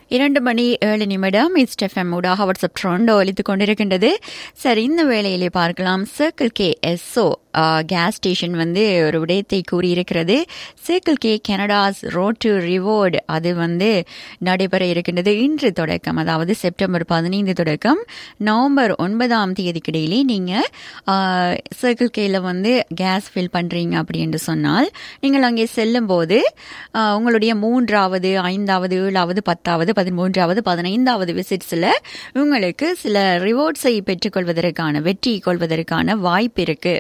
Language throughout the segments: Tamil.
2:07 ஈஸ்ட் எஃப்எம் ஊடாக வாட்ஸ்அப் ட்ரெண்ட் ஒலித்துக் கொண்டிருக்கின்றது. சரி, இந்த வேளையிலே பார்க்கலாம். Circle K SO gas station வந்து ஒரு விடயத்தை கூறியிருக்கிறது. Circle K Canada's road to reward அது வந்து நடைபெற இருக்கின்றது இன்று தொடக்கம், அதாவது செப்டம்பர் 15 தொடக்கம் நவம்பர் 9 இடையிலே நீங்கள் சர்க்கிள் கேல வந்து கேஸ் ஃபில் பண்ணுறீங்க அப்படின்னு சொன்னால் நீங்கள் அங்கே செல்லும் போது உங்களுடைய 3வது 5வது 7வது 10வது 13வது 15வது விசிட்ஸில் உங்களுக்கு சில ரிவார்ட்ஸை பெற்றுக்கொள்வதற்கான வெற்றி கொள்வதற்கான வாய்ப்பு இருக்கு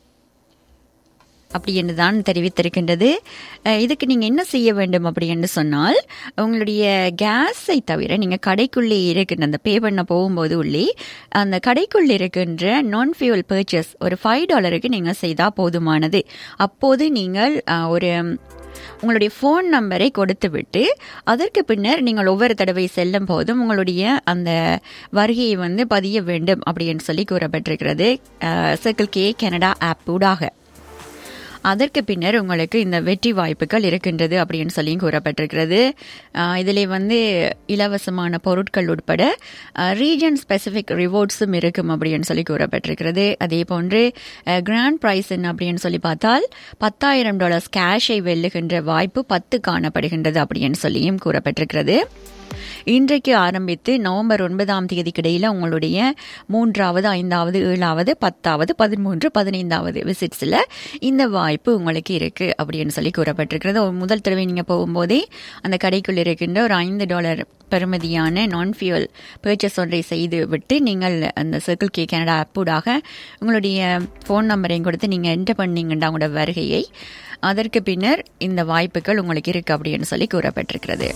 அப்படி என்று தான் தெரிவித்திருக்கின்றது. இதுக்கு நீங்கள் என்ன செய்ய வேண்டும் அப்படின்னு சொன்னால், உங்களுடைய கேஸை தவிர நீங்கள் கடைக்குள்ளே இருக்கின்ற அந்த பே பண்ண போகும்போது உள்ளே அந்த கடைக்குள்ளே இருக்கின்ற நான் ஃபியூல் பர்ச்சேஸ் ஒரு $5 நீங்கள் செய்தால் போதுமானது. அப்போது நீங்கள் ஒரு உங்களுடைய ஃபோன் நம்பரை கொடுத்து விட்டு அதற்கு பின்னர் நீங்கள் ஒவ்வொரு தடவை செல்லும் போதும் உங்களுடைய அந்த வருகையை வந்து பதிய வேண்டும் அப்படின்னு சொல்லி கூறப்பட்டிருக்கிறது சர்க்கிள் கே கனடா ஆப் ஊடாக. அதற்கு பின்னர் உங்களுக்கு இந்த வெற்றி வாய்ப்புகள் இருக்கின்றது அப்படின்னு சொல்லி கூறப்பட்டிருக்கிறது. இதில் வந்து இலவசமான பொருட்கள் உட்பட ரீஜன் ஸ்பெசிஃபிக் ரிவார்ட்ஸும் இருக்கும் அப்படின்னு சொல்லி கூறப்பட்டிருக்கிறது. அதே போன்று கிராண்ட் ப்ரைஸ் அப்படின்னு சொல்லி பார்த்தால் $10,000 கேஷை வெல்லுகின்ற வாய்ப்பு 10 காணப்படுகின்றது அப்படின்னு சொல்லியும் கூறப்பட்டிருக்கிறது. இன்றைக்கு ஆரம்பித்து நவம்பர் 9 இடையில உங்களுடைய 3வது 5வது 7வது 10வது 13 15வது விசிட்ஸில் இந்த வாய்ப்பு உங்களுக்கு இருக்கு அப்படின்னு சொல்லி கூறப்பட்டிருக்கிறது. முதல் தடவை நீங்கள் போகும்போதே அந்த கடைக்குள் இருக்கின்ற ஒரு $5 பெறுமதியான நான் ஃபியூல் பர்ச்சேஸ் ஒன்றை செய்து விட்டு நீங்கள் அந்த சர்க்கிள் கே கனடா ஆப்பூடாக உங்களுடைய ஃபோன் நம்பரையும் கொடுத்து நீங்கள் என்டர் பண்ணீங்கன்னா உங்களோட வருகையை, அதற்கு பின்னர் இந்த வாய்ப்புகள் உங்களுக்கு இருக்கு அப்படின்னு சொல்லி கூறப்பட்டிருக்கிறது.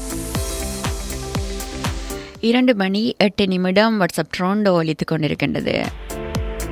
2:08 வாட்ஸ்அப் ட்ரோண்டோ ஒலித்துக் கொண்டிருக்கின்றது.